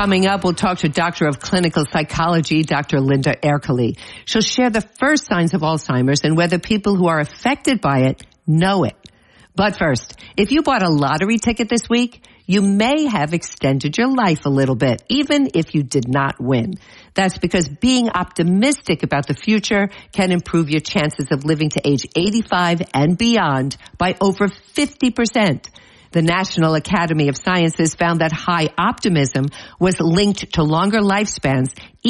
Coming up, we'll talk to Doctor of Clinical Psychology, Dr. Linda Ercole. She'll share the first signs of Alzheimer's and whether people who are affected by it know it. But first, if you bought a lottery ticket this week, you may have extended your life a little bit, even if you did not win. That's because being optimistic about the future can improve your chances of living to age 85 and beyond by over 50%. The National Academy of Sciences found that high optimism was linked to longer lifespans,